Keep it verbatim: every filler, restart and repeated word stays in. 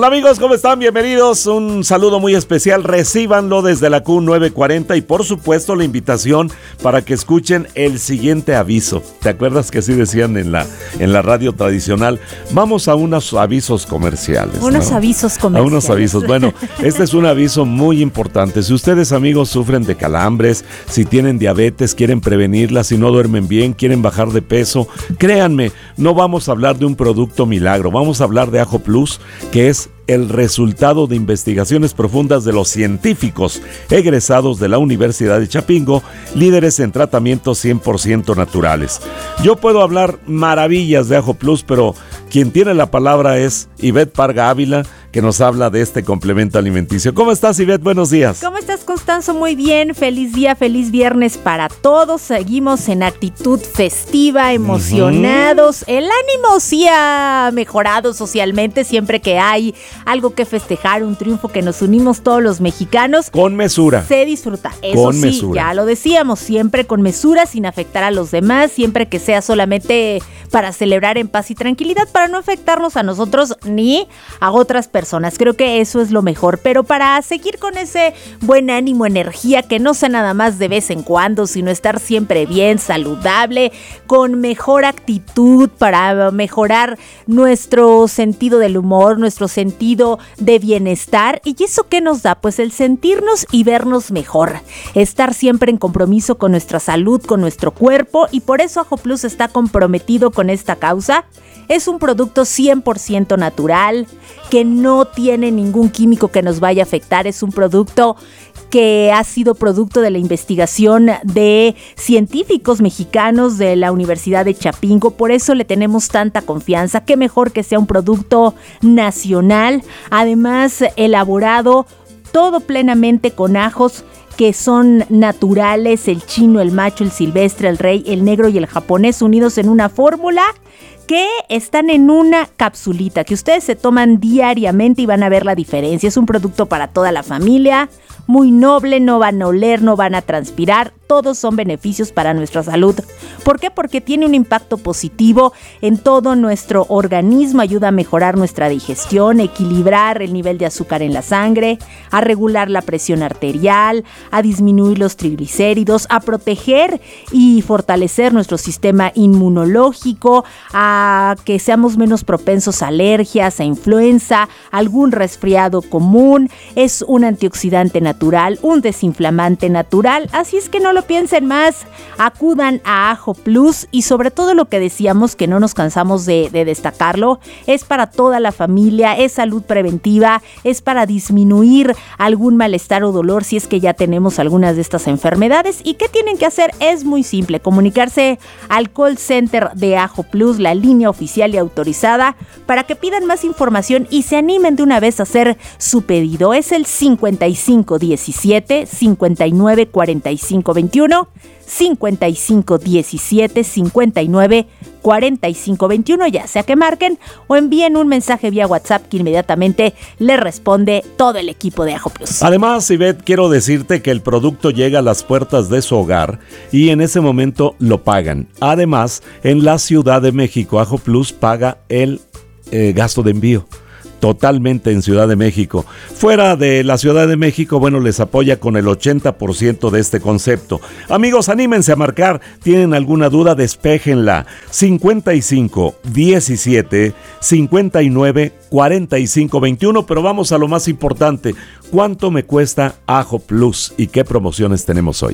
Hola amigos, ¿cómo están? Bienvenidos, un saludo muy especial, recíbanlo desde la Q novecientos cuarenta y por supuesto la invitación para que escuchen el siguiente aviso. ¿Te acuerdas que así decían en la, en la radio tradicional? Vamos a unos avisos comerciales. Unos ¿no? avisos comerciales. A unos avisos. Bueno, este es un aviso muy importante. Si ustedes amigos sufren de calambres, si tienen diabetes, quieren prevenirla, si no duermen bien, quieren bajar de peso, créanme, no vamos a hablar de un producto milagro, vamos a hablar de Ajo Plus, que es el resultado de investigaciones profundas de los científicos egresados de la Universidad de Chapingo, líderes en tratamientos cien por ciento naturales. Yo puedo hablar maravillas de Ajo Plus, pero quien tiene la palabra es Ivette Parga Ávila, que nos habla de este complemento alimenticio. ¿Cómo estás, Ivette? Buenos días. ¿Cómo estás, Constanzo? Muy bien. Feliz día, feliz viernes para todos. Seguimos en actitud festiva, emocionados. Uh-huh. El ánimo sí ha mejorado socialmente siempre que hay algo que festejar, un triunfo que nos unimos todos los mexicanos. Con mesura. Se disfruta. Eso con sí, mesura. Ya lo decíamos, siempre con mesura, sin afectar a los demás, siempre que sea solamente para celebrar en paz y tranquilidad, para no afectarnos a nosotros ni a otras personas. Creo que eso es lo mejor, pero para seguir con ese buen ánimo, energía, que no sea nada más de vez en cuando, sino estar siempre bien, saludable, con mejor actitud, para mejorar nuestro sentido del humor, nuestro sentido de bienestar. ¿Y eso qué nos da? Pues el sentirnos y vernos mejor, estar siempre en compromiso con nuestra salud, con nuestro cuerpo, y por eso Ajo Plus está comprometido con esta causa. Es un producto cien por ciento natural, que no tiene ningún químico que nos vaya a afectar. Es un producto que ha sido producto de la investigación de científicos mexicanos de la Universidad de Chapingo. Por eso le tenemos tanta confianza. Qué mejor que sea un producto nacional, además elaborado todo plenamente con ajos que son naturales, el chino, el macho, el silvestre, el rey, el negro y el japonés, unidos en una fórmula que están en una capsulita que ustedes se toman diariamente y van a ver la diferencia. Es un producto para toda la familia, muy noble, no van a oler, no van a transpirar, todos son beneficios para nuestra salud. ¿Por qué? Porque tiene un impacto positivo en todo nuestro organismo, ayuda a mejorar nuestra digestión, equilibrar el nivel de azúcar en la sangre, a regular la presión arterial, a disminuir los triglicéridos, a proteger y fortalecer nuestro sistema inmunológico, a que seamos menos propensos a alergias, a influenza, algún resfriado común. Es un antioxidante natural, un desinflamante natural, así es que no lo piensen más, acudan a Ajo Plus, y sobre todo lo que decíamos, que no nos cansamos de, de destacarlo, es para toda la familia, es salud preventiva, es para disminuir algún malestar o dolor si es que ya tenemos algunas de estas enfermedades. ¿Y qué tienen que hacer? Es muy simple, comunicarse al call center de Ajo Plus, la línea oficial y autorizada, para que pidan más información y se animen de una vez a hacer su pedido. Es el cincuenta y cinco diecisiete cincuenta y nueve cuarenta y cinco veintiuno, cincuenta y cinco diecisiete cincuenta y nueve cuarenta y cinco veintiuno, ya sea que marquen o envíen un mensaje vía WhatsApp que inmediatamente le responde todo el equipo de Ajo Plus. Además, Ivette, quiero decirte que el producto llega a las puertas de su hogar y en ese momento lo pagan. Además, en la Ciudad de México, Ajo Plus paga el eh, gasto de envío. Totalmente en Ciudad de México. Fuera de la Ciudad de México, bueno, les apoya con el ochenta por ciento de este concepto. Amigos, anímense a marcar. ¿Tienen alguna duda? Despéjenla. cincuenta y cinco diecisiete cincuenta y nueve cuarenta y cinco veintiuno. Pero vamos a lo más importante. ¿Cuánto me cuesta Ajo Plus y qué promociones tenemos hoy?